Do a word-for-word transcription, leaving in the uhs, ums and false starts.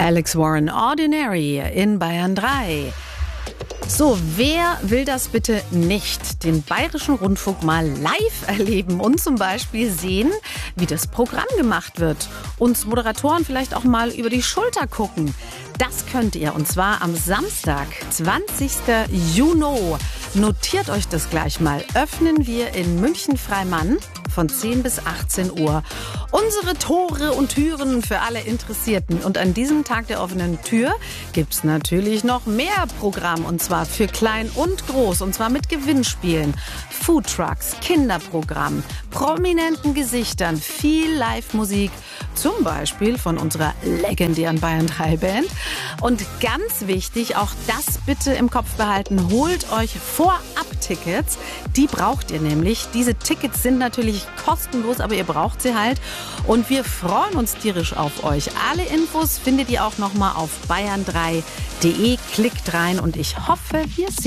Alex Warren, Ordinary in Bayern drei. So, wer will das bitte nicht? Den Bayerischen Rundfunk mal live erleben und zum Beispiel sehen, wie das Programm gemacht wird. Uns Moderatoren vielleicht auch mal über die Schulter gucken. Das könnt ihr, und zwar am Samstag, zwanzigsten Juni. Notiert euch das gleich mal. Öffnen wir in München-Freimann von zehn bis achtzehn Uhr unsere Tore und Türen für alle Interessierten. Und an diesem Tag der offenen Tür gibt's natürlich noch mehr Programm, und zwar für klein und groß, und zwar mit Gewinnspielen, Foodtrucks, Kinderprogramm, prominenten Gesichtern, viel Live-Musik, zum Beispiel von unserer legendären Bayern drei Band. Und ganz wichtig, auch das bitte im Kopf behalten, holt euch Vorab-Tickets. Die braucht ihr nämlich. Diese Tickets sind natürlich kostenlos, aber ihr braucht sie halt. Und wir freuen uns tierisch auf euch. Alle Infos findet ihr auch nochmal auf bayern drei punkt de. Klickt rein und ich hoffe, wir sehen uns.